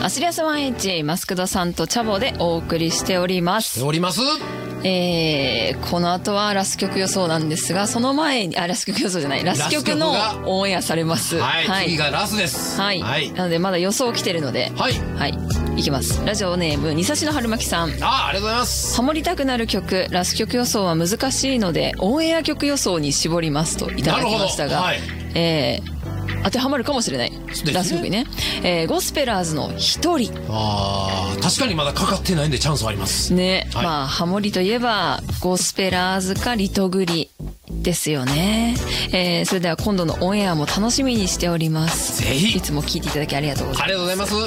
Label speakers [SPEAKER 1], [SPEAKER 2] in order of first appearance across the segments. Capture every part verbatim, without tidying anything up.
[SPEAKER 1] アシリアス ワンエイチ マスクドさんとチャボでお送りしております
[SPEAKER 2] おります。
[SPEAKER 1] えー、この後はラス曲予想なんですが、その前にあラス曲予想じゃないラス曲のオンエアされます。
[SPEAKER 2] はい、はい、次がラスです。
[SPEAKER 1] はい、はい、なのでまだ予想来てるので、
[SPEAKER 2] はい
[SPEAKER 1] はい、いきます。ラジオネームにさしの春巻さん。
[SPEAKER 2] あ、ありがとうございます。
[SPEAKER 1] ハモりたくなる曲、ラス曲予想は難しいのでオンエア曲予想に絞りますといただきましたが、はい、えー当てはまるかもしれない、ね、ラス曲にね、えー、ゴスペラーズの一人。
[SPEAKER 2] あー、確かにまだかかってないんでチャンスはあります
[SPEAKER 1] ね、
[SPEAKER 2] はい、
[SPEAKER 1] まあハモリといえばゴスペラーズかリトグリですよね、えー、それでは今度のオンエアも楽しみにしております。
[SPEAKER 2] ぜひ。
[SPEAKER 1] いつも聞いていただきありがとうございます。
[SPEAKER 2] ありがとうございます。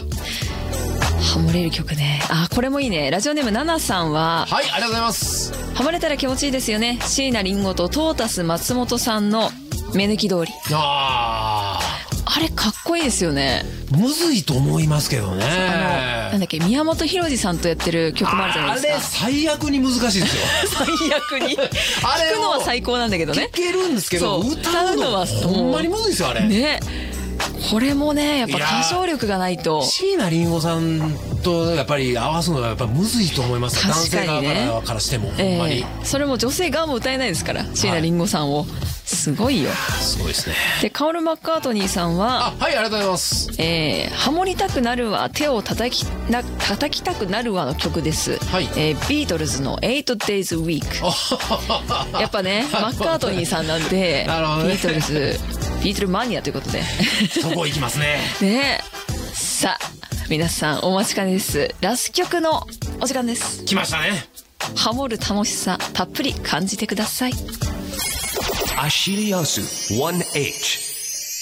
[SPEAKER 1] ハモれる曲ね。あ、これもいいね。ラジオネームナナさんは、
[SPEAKER 2] はい、ありがとうございます。
[SPEAKER 1] ハモれたら気持ちいいですよね。椎名林檎とトータス松本さんの目抜き通り。
[SPEAKER 2] あー、
[SPEAKER 1] あれかっこいいですよね。
[SPEAKER 2] むずいと思いますけどね。
[SPEAKER 1] あのなんだっけ、宮本浩次さんとやってる曲もあるじゃないですか。
[SPEAKER 2] あれ最悪に難しいですよ
[SPEAKER 1] 最悪に
[SPEAKER 2] あれ
[SPEAKER 1] 聞くのは最高なんだけどね。
[SPEAKER 2] 聞けるんですけど、歌うのはほんまにむずいですよあれ
[SPEAKER 1] ね。これもねやっぱ歌唱力がないと。
[SPEAKER 2] 椎名林檎さんとやっぱり合わすのはやっぱむずいと思います。
[SPEAKER 1] 確かにね、
[SPEAKER 2] 男性側からしても、
[SPEAKER 1] えー、
[SPEAKER 2] ほんまに
[SPEAKER 1] それも女性側も歌えないですから、椎名林檎さんを。すごいよ。
[SPEAKER 2] すごいですね。
[SPEAKER 1] でカオル・マッカートニーさんは、
[SPEAKER 2] あ、はい、ありがとうございます。
[SPEAKER 1] えー、ハモりたくなるわ、手を叩きな叩きたくなるわの曲です、
[SPEAKER 2] はい、
[SPEAKER 1] えー、ビートルズの エイトデイズ Week やっぱねマッカートニーさんなんで
[SPEAKER 2] なるほど、ね、
[SPEAKER 1] ビートルズビートルマニアということで
[SPEAKER 2] そこ行きますね
[SPEAKER 1] ね。さあ皆さんお待ちかねです。ラス曲のお時間です。
[SPEAKER 2] 来ましたね。
[SPEAKER 1] ハモる楽しさたっぷり感じてください。
[SPEAKER 3] アシリアス ワンエイチ